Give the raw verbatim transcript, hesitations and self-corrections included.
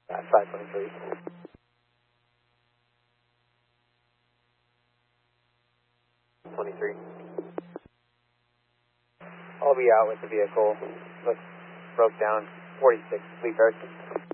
Uh, five twenty-three. twenty-three. I'll be out with the vehicle. Looks broke down. forty-six, Lee Ferguson.